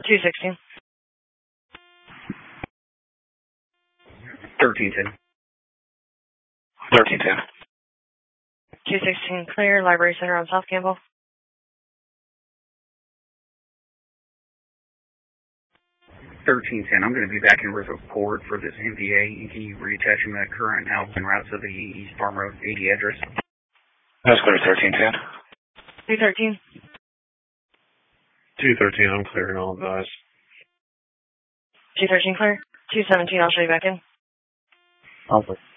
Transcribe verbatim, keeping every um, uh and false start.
two sixteen. thirteen ten. thirteen ten. two sixteen clear, Library Center on South Campbell. thirteen ten. I'm going to be back in River Port for this M V A. And can you reattach him that current outbound route to the East Farm Road eighty address? That's clear, thirteen ten. two thirteen. two thirteen, I'm clearing all guys. two thirteen clear. two seventeen, I'll show you back in. Over.